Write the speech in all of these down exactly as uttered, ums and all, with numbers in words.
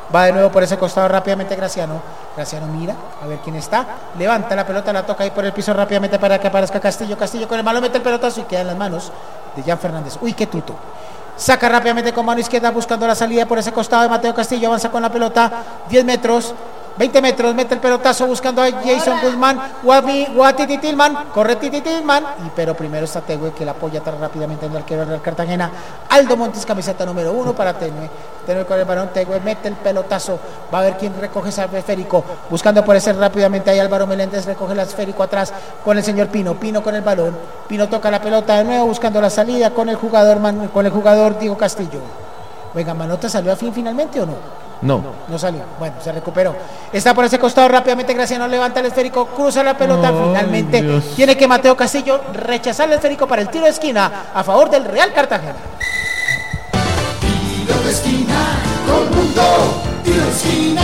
va de nuevo por ese costado rápidamente Graciano. Graciano mira a ver quién está, levanta la pelota, la toca ahí por el piso rápidamente para que aparezca Castillo. Castillo con el balón mete el pelotazo y queda en las manos de Jan Fernández. Uy, qué tuto. Saca rápidamente con mano izquierda buscando la salida por ese costado de Mateo Castillo. Avanza con la pelota, diez metros, veinte metros, mete el pelotazo buscando a Jason Guzmán. Guatiti Tillman, corre Titi Tillman. Y pero primero está Tegue que la apoya atrás rápidamente en el arquero del Real Cartagena. Aldo Montes, camiseta número uno para Tenue. Tenue con el balón, Tegue mete el pelotazo. Va a ver quién recoge ese esférico. Buscando por ese rápidamente ahí Álvaro Meléndez. Recoge el esférico atrás con el señor Pino. Pino con el balón. Pino toca la pelota de nuevo buscando la salida con el jugador, con el jugador Diego Castillo. Venga, Manota, ¿salió a fin finalmente o no? No. No salió. Bueno, se recuperó. Está por ese costado rápidamente. Graciano levanta el esférico, cruza la pelota. Oh, finalmente Dios. Tiene que Mateo Castillo rechazar el esférico para el tiro de esquina a favor del Real Cartagena. Tiro de esquina, todo el mundo. Tiro de esquina.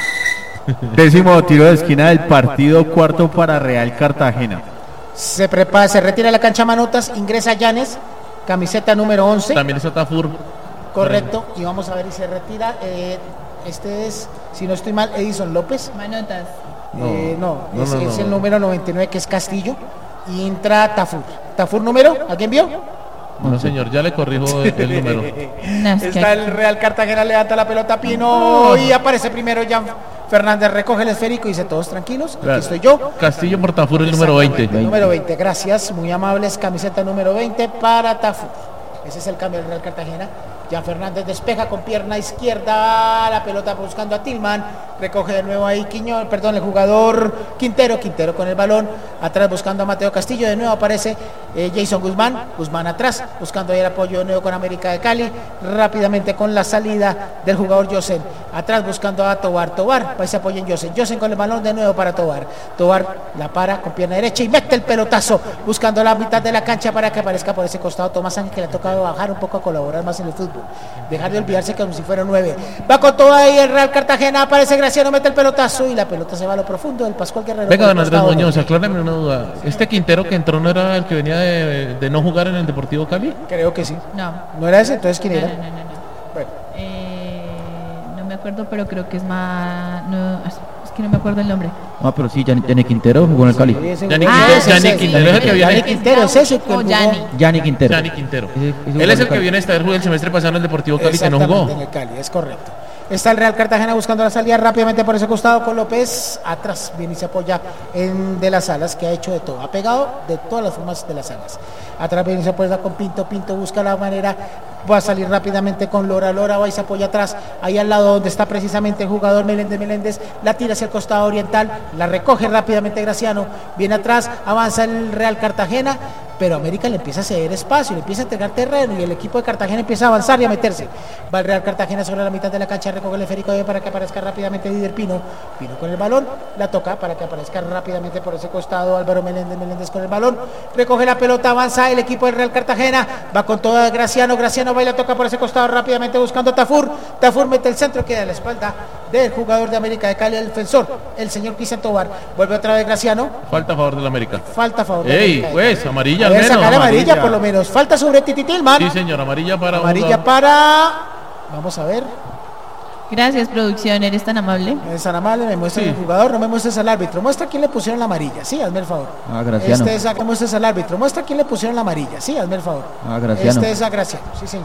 Décimo tiro de esquina del partido, cuarto para Real Cartagena. Se prepara, se retira la cancha Manotas, ingresa Llanes, camiseta número once. También está Tafur. Correcto, y vamos a ver y se retira. Eh, este es, si no estoy mal, Edison López. Manotas. Eh, no, no, es, no, no, es no. el número noventa y nueve que es Castillo. Y entra Tafur. ¿Tafur número? ¿Alguien vio? No, señor, ya le corrijo el, el número. No, es Está que... el Real Cartagena, levanta la pelota Pino y aparece primero Jan Fernández, recoge el esférico y dice todos tranquilos, aquí Claro. estoy yo. Castillo por Tafur, el número veinte. Número veinte, gracias, muy amables, camiseta número veinte para Tafur. Ese es el cambio del Real Cartagena. Jan Fernández despeja con pierna izquierda, la pelota buscando a Tillman, recoge de nuevo ahí Quiñón, perdón, el jugador Quintero, Quintero con el balón, atrás buscando a Mateo Castillo, de nuevo aparece eh, Jason Guzmán, Guzmán atrás, buscando ahí el apoyo de nuevo con América de Cali, rápidamente con la salida del jugador Yosen, atrás buscando a Tobar, Tobar, ahí se apoya en Yosen, Yosen con el balón de nuevo para Tobar, Tobar la para con pierna derecha y mete el pelotazo, buscando la mitad de la cancha para que aparezca por ese costado Tomás Ángel, que le ha tocado bajar un poco a colaborar más en el fútbol. Dejar de olvidarse que como si fuera nueve. Va con todo ahí el Real Cartagena, aparece Graciano, mete el pelotazo y la pelota se va a lo profundo del Pascual Guerrero. Venga, don Andrés Muñoz, aclárame una duda. ¿Este Quintero que entró no era el que venía de, de no jugar en el Deportivo Cali? Creo que sí. No. ¿No era ese? Entonces, ¿quién No, era? no, no, no, no. Bueno. Eh, no me acuerdo, pero creo que es más... No, es que no me acuerdo el nombre. Ah, pero sí, Yanni, Yanni Quintero jugó en el Cali. Ese- Yanni Ah, Quintero, ese, Yanni ese, Quintero es el que viene. Yanni Quintero, es ese que O jugó- Yanni. Yanni Quintero. Yanni Quintero. Ese- ese jugó Él es en el que Cali. viene a estar el semestre pasado en el Deportivo Cali que no Exactamente, jugó. en el Cali, es correcto. Está el Real Cartagena buscando la salida rápidamente por ese costado con López. Atrás viene y se apoya en De las Alas, que ha hecho de todo. Ha pegado de todas las formas De las Alas. Atrás viene y se apoya con Pinto. Pinto busca la manera. Va a salir rápidamente con Lora. Lora va y se apoya atrás. Ahí al lado donde está precisamente el jugador Meléndez. Meléndez la tira hacia el costado oriental. La recoge rápidamente Graciano. Viene atrás. Avanza el Real Cartagena. Pero América le empieza a ceder espacio, le empieza a entregar terreno y el equipo de Cartagena empieza a avanzar y a meterse. Va el Real Cartagena sobre la mitad de la cancha, recoge el esférico para que aparezca rápidamente Didier Pino. Pino con el balón, la toca para que aparezca rápidamente por ese costado Álvaro Meléndez. Meléndez con el balón, recoge la pelota, avanza el equipo del Real Cartagena, va con toda Graciano. Graciano va y la toca por ese costado rápidamente buscando a Tafur. Tafur mete el centro, queda a la espalda del jugador de América de Cali, el defensor, el señor Cristian Tobar. Vuelve otra vez Graciano. Falta a favor del América. Falta a favor de Ey, América de pues, Cali. amarilla A al ver, menos. sacar amarilla por lo menos. Falta sobre Titi Tillman. Sí, señor, amarilla para Amarilla jugador. para. Vamos a ver. Gracias, producción, eres tan amable. Es tan amable, me muestra Sí. el jugador, no me muestres al árbitro. Muestra quién le pusieron la amarilla. Sí, hazme el favor. Ah, Graciano. Este es a, me muestres al árbitro. Muestra quién le pusieron la amarilla. Sí, hazme el favor. Ah, Graciano. Este es a Graciano. Sí, señor.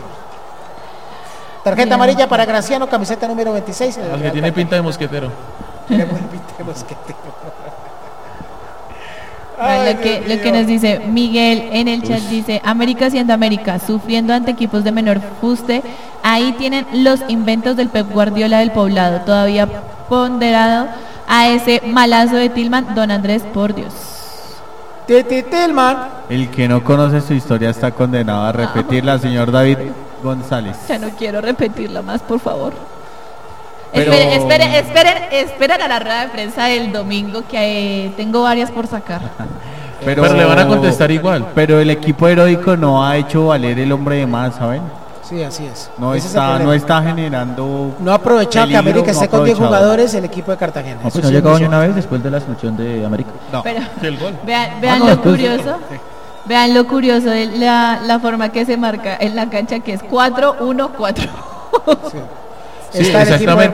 Tarjeta Bien. amarilla para Graciano, camiseta número veintiséis. Al que tiene pinta de mosquetero. Tiene buen pinta de mosquetero. Bueno, Ay, lo, que, Dios lo que mío. nos dice Miguel en el chat dice: América siendo América, sufriendo ante equipos de menor fuste. Ahí tienen los inventos del Pep Guardiola del Poblado, todavía ponderado a ese malazo de Tillman. Don Andrés, por Dios. Titi Tillman. El que no conoce su historia está condenado a repetirla, señor David González. Ya no quiero repetirla más, por favor. Pero- Esperen, esperen, esperen, esperen a la rueda de prensa del domingo, que eh, tengo varias por sacar. Pero le van a contestar igual. Pero el equipo heroico no ha hecho valer el hombre de más, ¿saben? Sí, así es. No Ese es el está, problema. no está generando. No ha aprovechado que peligro, América no ha esté con diez aprovechado. jugadores el equipo de Cartagena. No, Eso pues no sí, llegado no ni sé. una vez después de la expulsión de América. No. Pero Sí, el gol. vean, vean no, lo después- curioso. Vean lo curioso de la, la forma que se marca en la cancha, que es cuatro uno cuatro. Sí. Sí, Está el equipo de exactamente.